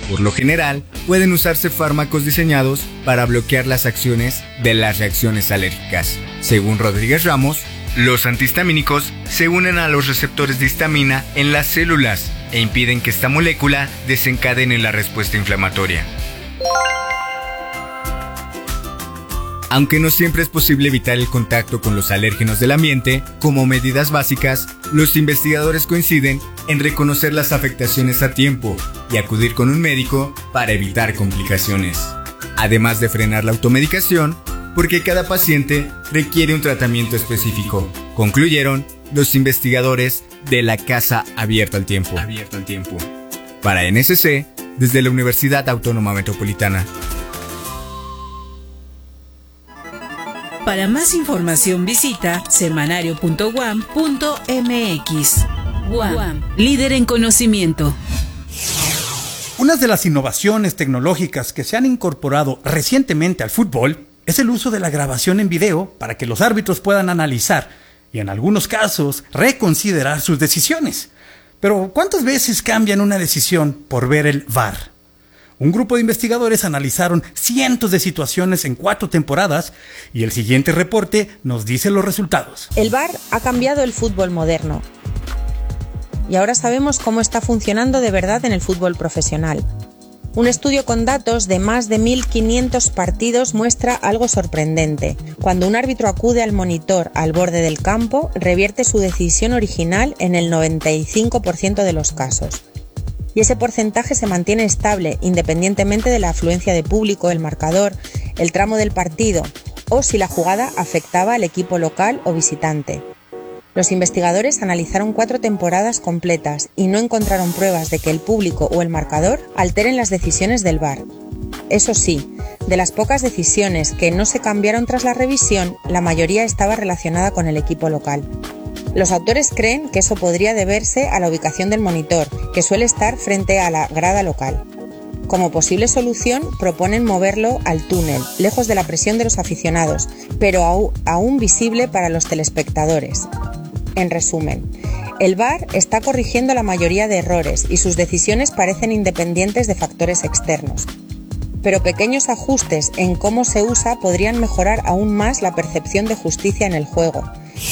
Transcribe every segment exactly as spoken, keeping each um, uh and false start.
Por lo general, pueden usarse fármacos diseñados para bloquear las acciones de las reacciones alérgicas. Según Rodríguez Ramos, los antihistamínicos se unen a los receptores de histamina en las células e impiden que esta molécula desencadene la respuesta inflamatoria. Aunque no siempre es posible evitar el contacto con los alérgenos del ambiente, como medidas básicas, los investigadores coinciden en reconocer las afectaciones a tiempo y acudir con un médico para evitar complicaciones. Además de frenar la automedicación, porque cada paciente requiere un tratamiento específico, concluyeron los investigadores de la Casa Abierta al Tiempo. Abierto al Tiempo. Para N S C, desde la Universidad Autónoma Metropolitana. Para más información visita semanario punto u a m punto m x. U A M, líder en conocimiento. Una de las innovaciones tecnológicas que se han incorporado recientemente al fútbol es el uso de la grabación en video para que los árbitros puedan analizar y en algunos casos reconsiderar sus decisiones. Pero ¿cuántas veces cambian una decisión por ver el V A R? Un grupo de investigadores analizaron cientos de situaciones en cuatro temporadas y el siguiente reporte nos dice los resultados. El V A R ha cambiado el fútbol moderno y ahora sabemos cómo está funcionando de verdad en el fútbol profesional. Un estudio con datos de más de mil quinientos partidos muestra algo sorprendente. Cuando un árbitro acude al monitor al borde del campo, revierte su decisión original en el noventa y cinco por ciento de los casos. Y ese porcentaje se mantiene estable independientemente de la afluencia de público, el marcador, el tramo del partido o si la jugada afectaba al equipo local o visitante. Los investigadores analizaron cuatro temporadas completas y no encontraron pruebas de que el público o el marcador alteren las decisiones del V A R. Eso sí, de las pocas decisiones que no se cambiaron tras la revisión, la mayoría estaba relacionada con el equipo local. Los autores creen que eso podría deberse a la ubicación del monitor, que suele estar frente a la grada local. Como posible solución, proponen moverlo al túnel, lejos de la presión de los aficionados, pero aún visible para los telespectadores. En resumen, el V A R está corrigiendo la mayoría de errores y sus decisiones parecen independientes de factores externos. Pero pequeños ajustes en cómo se usa podrían mejorar aún más la percepción de justicia en el juego.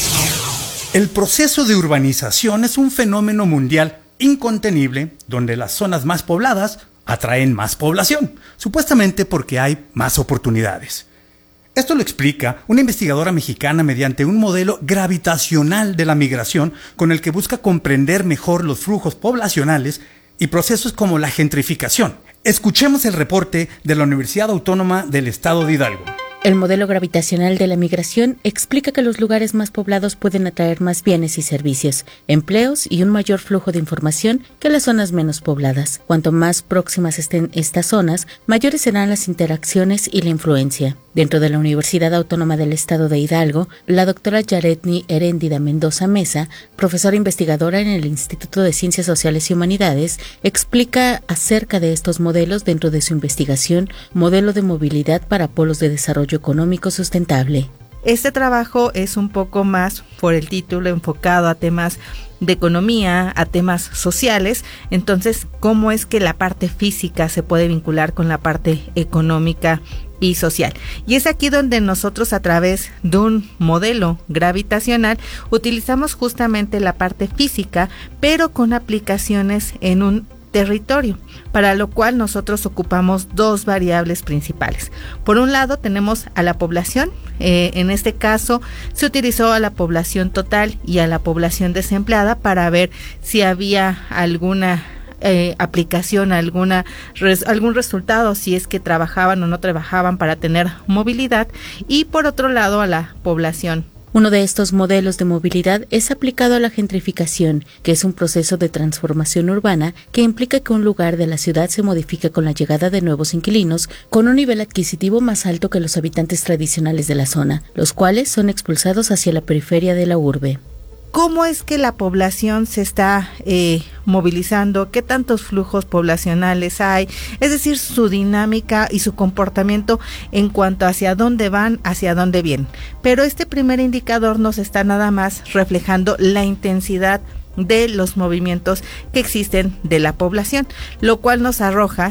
El proceso de urbanización es un fenómeno mundial incontenible donde las zonas más pobladas atraen más población, supuestamente porque hay más oportunidades. Esto lo explica una investigadora mexicana mediante un modelo gravitacional de la migración con el que busca comprender mejor los flujos poblacionales y procesos como la gentrificación. Escuchemos el reporte de la Universidad Autónoma del Estado de Hidalgo. El modelo gravitacional de la migración explica que los lugares más poblados pueden atraer más bienes y servicios, empleos y un mayor flujo de información que las zonas menos pobladas. Cuanto más próximas estén estas zonas, mayores serán las interacciones y la influencia. Dentro de la Universidad Autónoma del Estado de Hidalgo, la doctora Yaretni Heréndida Mendoza Mesa, profesora investigadora en el Instituto de Ciencias Sociales y Humanidades, explica acerca de estos modelos dentro de su investigación Modelo de Movilidad para Polos de Desarrollo Económico Sustentable. Este trabajo es un poco más, por el título, enfocado a temas de economía, a temas sociales. Entonces, ¿cómo es que la parte física se puede vincular con la parte económica y social? Y es aquí donde nosotros, a través de un modelo gravitacional, utilizamos justamente la parte física, pero con aplicaciones en un territorio, para lo cual nosotros ocupamos dos variables principales. Por un lado tenemos a la población, eh, en este caso se utilizó a la población total y a la población desempleada para ver si había alguna eh, aplicación, alguna res, algún resultado, si es que trabajaban o no trabajaban para tener movilidad, y por otro lado a la población. Uno de estos modelos de movilidad es aplicado a la gentrificación, que es un proceso de transformación urbana que implica que un lugar de la ciudad se modifica con la llegada de nuevos inquilinos con un nivel adquisitivo más alto que los habitantes tradicionales de la zona, los cuales son expulsados hacia la periferia de la urbe. ¿Cómo es que la población se está eh, movilizando? ¿Qué tantos flujos poblacionales hay? Es decir, su dinámica y su comportamiento en cuanto hacia dónde van, hacia dónde vienen. Pero este primer indicador nos está nada más reflejando la intensidad de los movimientos que existen de la población, lo cual nos arroja